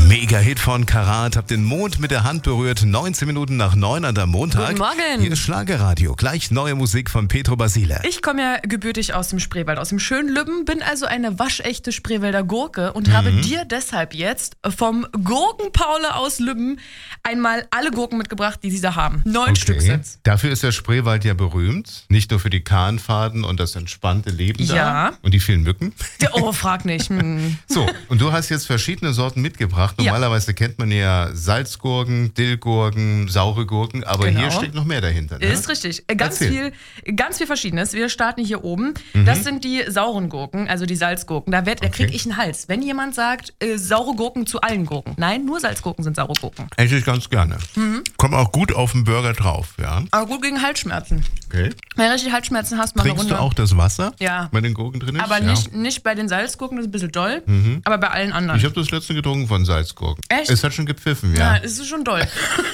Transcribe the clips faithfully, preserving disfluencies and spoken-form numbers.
Mega-Hit von Karat, hab den Mond mit der Hand berührt, neunzehn Minuten nach neun an der Montag. Guten Morgen. Hier ist Schlagerradio, gleich neue Musik von Petro Basile. Ich komme ja gebürtig aus dem Spreewald, aus dem schönen Lübben, bin also eine waschechte Spreewälder Gurke und mhm. habe dir deshalb jetzt vom Gurkenpaule aus Lübben einmal alle Gurken mitgebracht, die sie da haben. Neun Okay. Stück sind's. Dafür ist der Spreewald ja berühmt, nicht nur für die Kahnfaden und das entspannte Leben Ja. da und die vielen Mücken. Oh, frag nicht. Hm. So, und du hast jetzt verschiedene Sorten mitgebracht. Ja. Normalerweise kennt man ja Salzgurken, Dillgurken, saure Gurken, aber Genau. hier steckt noch mehr dahinter. Ne? Ist richtig. Äh, Ganz Erzähl. viel, ganz viel Verschiedenes. Wir starten hier oben. Mhm. Das sind die sauren Gurken, also die Salzgurken. Da, werd- da Okay. kriege ich einen Hals. Wenn jemand sagt, äh, saure Gurken zu allen Gurken. Nein, nur Salzgurken sind saure Gurken. Esse ich ganz gerne. Mhm. Kommt auch gut auf den Burger drauf, ja. Aber gut gegen Halsschmerzen. Okay. Wenn du richtig Halsschmerzen hast, mach eine Trinkst Runde. du auch das Wasser, Ja. bei den Gurken drin ist? Aber ja. nicht, nicht bei den Salzgurken, das ist ein bisschen doll, aber bei allen anderen. Ich habe das letzte getrunken von Salzgurken. Echt? Es hat schon gepfiffen, ja, ja. es ist schon doll.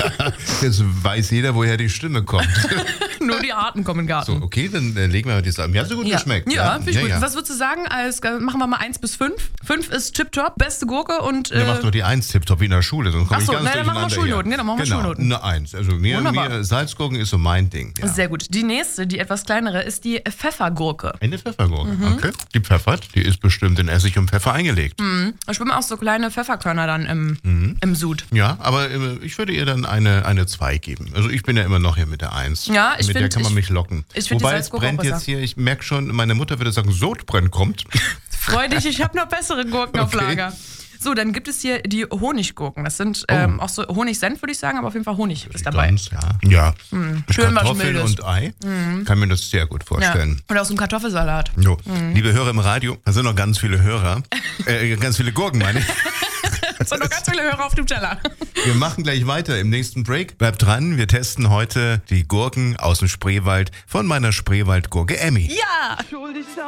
Jetzt weiß jeder, woher die Stimme kommt. Nur die Harten kommen in den Garten. So, okay, dann äh, legen wir mal die Sachen. Mir hat so gut Ja, geschmeckt. ja, finde ich gut. Ja. Was würdest du sagen? Als, äh, machen wir mal eins bis fünf. Fünf ist tipptopp, beste Gurke und. Äh, Äh, mach doch die eins tipptopp wie in der Schule, sonst komme Ach ich so, ganz nein, dann machen wir durcheinander Schulnoten. hier. Genau, machen wir genau, Schulnoten. eine eins. Also mir, Wunderbar. mir Salzgurken ist so mein Ding. Ja. Sehr gut. Die nächste, die etwas kleinere, ist die Pfeffergurke. Eine Pfeffergurke, okay. Die pfeffert, die ist bestimmt in Essig und Pfeffer eingelegt. Da schwimmen auch so kleine Pfefferkörner dann im, im Sud. Ja, aber äh, ich würde ihr dann eine, eine zwei geben. Also ich bin ja immer noch hier mit der eins. Ja, ich Mit der find, kann man ich- mich locken. ich find die Wobei es Salzgurke brennt auch besser. jetzt hier, ich merke schon, meine Mutter würde sagen, Sodbrenn kommt. Freu dich, ich habe noch bessere Gurken auf Okay. Lager. So, dann gibt es hier die Honiggurken. Das sind Oh. ähm, auch so Honigsenf, würde ich sagen, aber auf jeden Fall Honig ist dabei. Ganz, ja. Ja. Mit Schön was Kartoffeln Mildes. und Ei kann mir das sehr gut Ja. vorstellen. Und aus dem Kartoffelsalat. Jo. Liebe Hörer im Radio, da sind noch ganz viele Hörer, äh, ganz viele Gurken, meine ich. Es sind noch ganz viele Hörer auf dem Teller. Wir machen gleich weiter im nächsten Break. Bleibt dran, wir testen heute die Gurken aus dem Spreewald von meiner Spreewaldgurke Emmy. Ja!